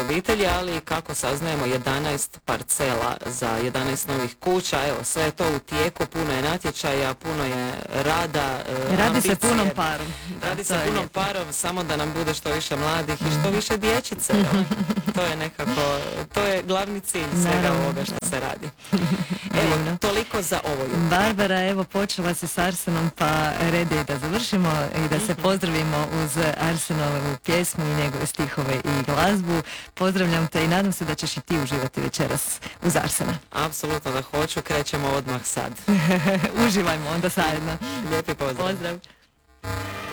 obitelji, ali kako saznajemo 11 parcela za 11 novih kuća, evo sve je to u tijeku, puno je natječaja, puno je rada, Radi ambicije. se punom parom. Radi se punom parom, samo da nam bude što više mladih i što više dječice. Jel? To je nekako, to je glavni cilj svega ovoga što se radi. Evo, toliko za ovo jutro. Barbara, evo počela si s Arsenom, pa red je da završimo i da se pozdravimo uz Arsenovu pjesmu i njegove stihove i glazbu. Pozdravljam te i nadam se da ćeš i ti uživati večeras uz Arsena. Apsolutno da hoću, krećemo odmah sad. Uživajmo onda zajedno. Lijepi pozdrav. Pozdrav.